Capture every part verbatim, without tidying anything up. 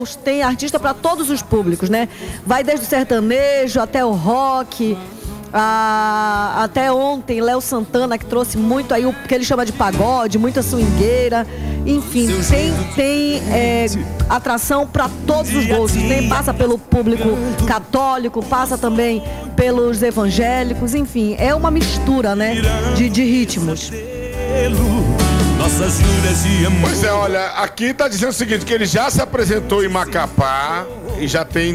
tem artista para todos os públicos, né? Vai desde o sertanejo até o rock, a, até ontem Léo Santana, que trouxe muito aí o que ele chama de pagode, muita swingueira, enfim, tem, tem é, atração para todos os gostos, tem, passa pelo público católico, passa também pelos evangélicos, enfim, é uma mistura, né, de, de ritmos. Nossas juras de amor. Pois é, olha, aqui tá dizendo o seguinte, que ele já se apresentou em Macapá e já tem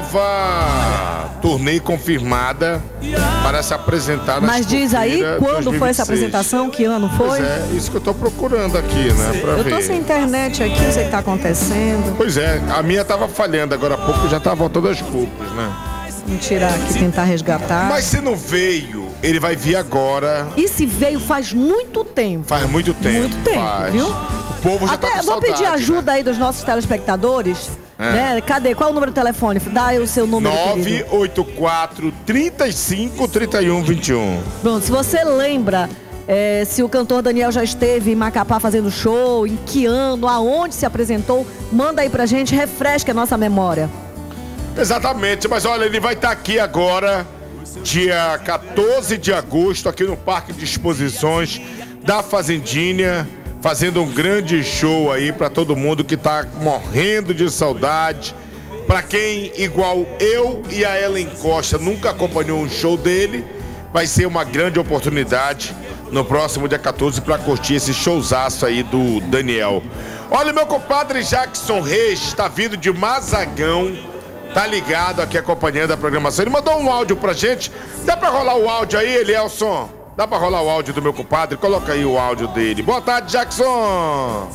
nova turnê confirmada para se apresentar na Mas diz aí quando foi essa apresentação, que ano foi? Pois é, isso que eu tô procurando aqui, né, pra eu ver. tô sem internet aqui, não sei o que tá acontecendo. Pois é, a minha tava falhando, agora há pouco já tava voltando aos poucos, né? Vamos tirar aqui, tentar resgatar. Mas se não veio, ele vai vir agora. E se veio faz muito tempo. Faz muito tempo. Muito tempo, faz. viu? O povo já Até, tá com vou saudade, pedir ajuda né? aí dos nossos telespectadores. É. Né? Cadê? Qual é o número do telefone? Dá aí o seu número. nove oito quatro, trinta e cinco, trinta e um, vinte e um. Pronto, se você lembra é, se o cantor Daniel já esteve em Macapá fazendo show, em que ano, aonde se apresentou, manda aí pra gente, refresca a nossa memória. Exatamente, mas olha, ele vai estar aqui agora, dia quatorze de agosto, aqui no Parque de Exposições da Fazendinha, fazendo um grande show aí para todo mundo que tá morrendo de saudade. Para quem, igual eu e a Ellen Costa, nunca acompanhou um show dele, vai ser uma grande oportunidade no próximo dia quatorze para curtir esse showzaço aí do Daniel. Olha, meu compadre Jackson Reis está vindo de Mazagão, tá ligado aqui acompanhando a programação. Ele mandou um áudio pra gente. Dá pra rolar o áudio aí, Elielson? Dá pra rolar o áudio do meu compadre? Coloca aí o áudio dele. Boa tarde, Jackson.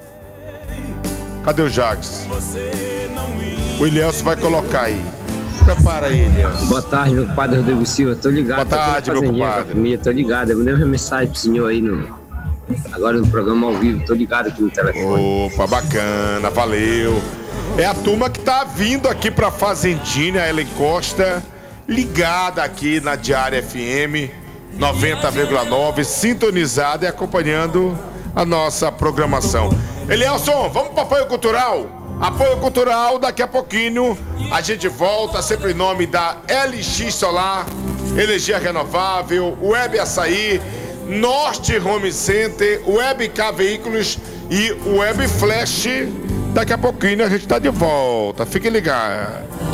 Cadê o Jackson? O Elielson vai colocar aí. Prepara aí, Elielson. Boa tarde, meu compadre Rodrigo Silva. Tô ligado. Boa tarde, meu compadre. Família, tô ligado. Eu mandei uma mensagem pro senhor aí no... agora no programa ao vivo. Tô ligado aqui no telefone. Opa, bacana. Valeu. É a turma que tá vindo aqui pra Fazendinha, a Ellen Costa, ligada aqui na Diária F M noventa vírgula nove, sintonizada e acompanhando a nossa programação. Elielson, vamos para apoio cultural? Apoio cultural, daqui a pouquinho a gente volta, sempre em nome da L X Solar, Energia Renovável, Web Açaí, Norte Home Center, Web K Veículos e Web Flash. Daqui a pouquinho a gente tá de volta. Fiquem ligados.